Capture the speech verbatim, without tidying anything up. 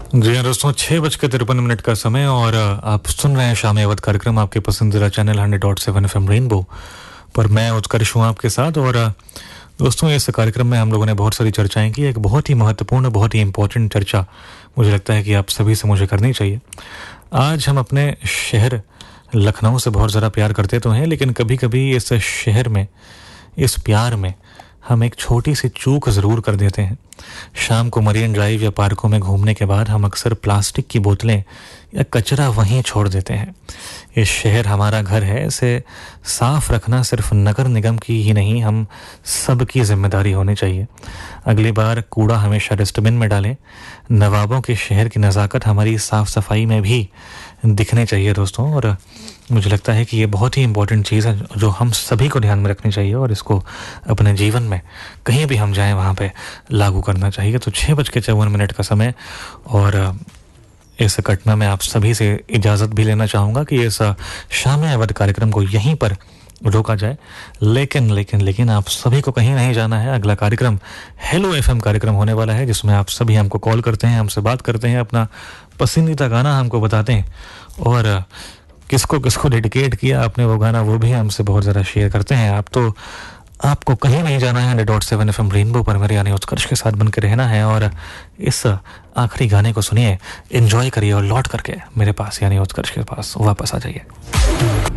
जी हाँ दोस्तों, छः बज के तिरपन मिनट का समय और आप सुन रहे हैं शाम अवध कार्यक्रम आपके पसंदीदा channel hundred dot seven F M rainbow पर। मैं उत्कर्ष हूँ आपके साथ। और दोस्तों, इस कार्यक्रम में हम लोगों ने बहुत सारी चर्चाएं की। एक बहुत ही महत्वपूर्ण, बहुत ही इम्पोर्टेंट चर्चा मुझे लगता है कि आप सभी से मुझे करनी चाहिए। आज हम अपने शहर लखनऊ से बहुत ज़्यादा प्यार करते तो हैं, लेकिन कभी कभी इस शहर में, इस प्यार में हम एक छोटी सी चूक ज़रूर कर देते हैं। शाम को मरीन ड्राइव या पार्कों में घूमने के बाद हम अक्सर प्लास्टिक की बोतलें या कचरा वहीं छोड़ देते हैं। ये शहर हमारा घर है, इसे साफ रखना सिर्फ नगर निगम की ही नहीं, हम सबकी जिम्मेदारी होनी चाहिए। अगली बार कूड़ा हमेशा डस्टबिन में डालें। नवाबों के शहर की नज़ाकत हमारी साफ़ सफाई में भी दिखने चाहिए दोस्तों। और मुझे लगता है कि ये बहुत ही इम्पोर्टेंट चीज़ है जो हम सभी को ध्यान में रखनी चाहिए और इसको अपने जीवन में कहीं भी हम जाएं वहाँ पे लागू करना चाहिए। तो छः बज के चौवन मिनट का समय, और इस घटना में आप सभी से इजाज़त भी लेना चाहूँगा कि इस शाम अवध कार्यक्रम को यहीं पर रोका जाए। लेकिन लेकिन लेकिन आप सभी को कहीं नहीं जाना है। अगला कार्यक्रम हेलो एफएम कार्यक्रम होने वाला है, जिसमें आप सभी हमको कॉल करते हैं, हमसे बात करते हैं, अपना पसंदीदा गाना हमको बताते हैं और किसको किसको डेडिकेट किया आपने वो गाना, वो भी हमसे बहुत ज़्यादा शेयर करते हैं आप। तो आपको कहीं नहीं जाना है। Hundred dot seven F M rainbow पर मेरे यानी उत्कर्ष के साथ बन के रहना है और इस आखिरी गाने को सुनिए, एंजॉय करिए और लौट करके मेरे पास यानी उत्कर्ष के पास वापस आ जाइए।